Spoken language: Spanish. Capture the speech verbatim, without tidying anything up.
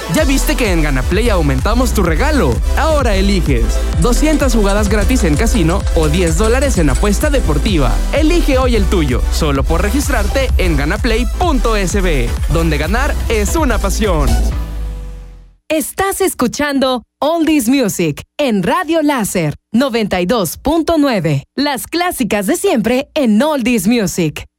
¿Ya viste que en GanaPlay aumentamos tu regalo? Ahora eliges doscientas jugadas gratis en casino o diez dólares en apuesta deportiva. Elige hoy el tuyo, solo por registrarte en ganaplay punto es be, donde ganar es una pasión. Estás escuchando Oldies Music en Radio Láser noventa y dos punto nueve. Las clásicas de siempre en Oldies Music.